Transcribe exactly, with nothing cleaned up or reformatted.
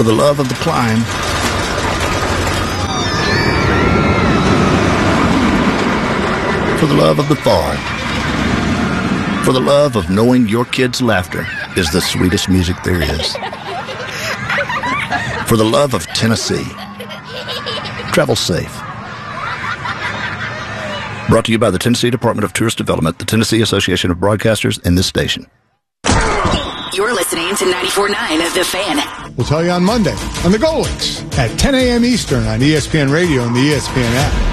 For the love of the climb. For the love of the fall. For the love of knowing your kids' laughter is the sweetest music there is. For the love of Tennessee. Travel safe. Brought to you by the Tennessee Department of Tourist Development, the Tennessee Association of Broadcasters, and this station. You're listening to ninety-four point nine of The Fan. We'll tell you on Monday on the Golics at ten a.m. Eastern on E S P N Radio and the E S P N app.